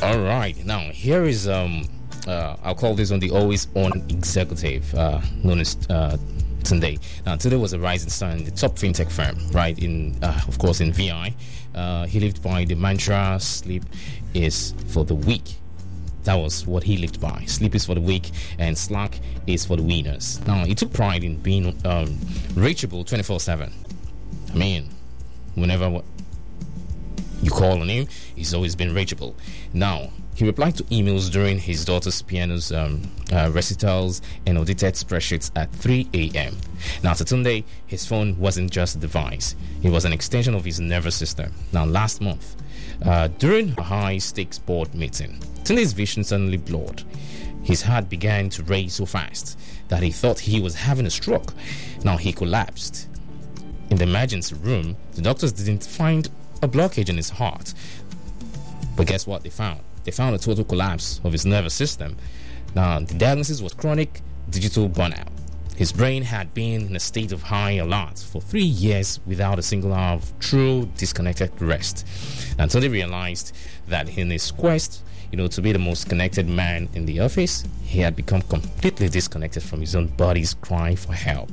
All right, now here is I'll call this one the always on executive, known as Tunde. Now Tunde was a rising star in the top fintech firm, right? Of course in VI. He lived by the mantra "sleep is for the weak." That was what he lived by. Sleep is for the weak, and slack is for the winners. Now he took pride in being reachable 24/7. I mean, whenever you call on him, he's always been reachable. Now, he replied to emails during his daughter's piano's recitals and audited spreadsheets at 3 a.m. Now, to Tunde, his phone wasn't just a device. It was an extension of his nervous system. Now, last month, during a high-stakes board meeting, Tunde's vision suddenly blurred. His heart began to race so fast that he thought he was having a stroke. Now, he collapsed. In the emergency room, the doctors didn't find a blockage in his heart. But guess what they found? They found a total collapse of his nervous system. Now, the diagnosis was chronic digital burnout. His brain had been in a state of high alert for 3 years without a single hour of true disconnected rest. Until they realized that in his quest, to be the most connected man in the office, he had become completely disconnected from his own body's cry for help.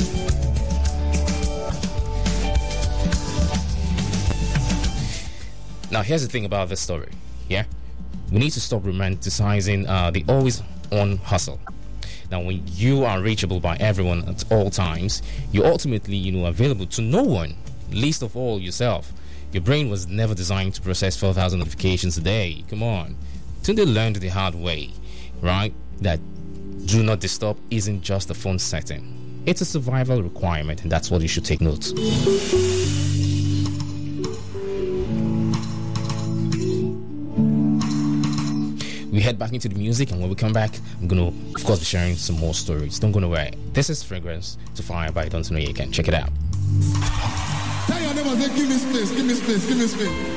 Now, here's the thing about this story, yeah? We need to stop romanticizing the always-on hustle. Now, when you are reachable by everyone at all times, you're ultimately, available to no one, least of all yourself. Your brain was never designed to process 4,000 notifications a day. Come on. Tunde learned the hard way, right? That do not disturb isn't just a phone setting. It's a survival requirement, and that's what you should take note. We head back into the music, and when we come back, I'm going to, of course, be sharing some more stories. Don't go nowhere. This is Fragrance to Fire by Don't Know You Can. Check it out. Tell your neighbor, say, give me space, give me space, give me space.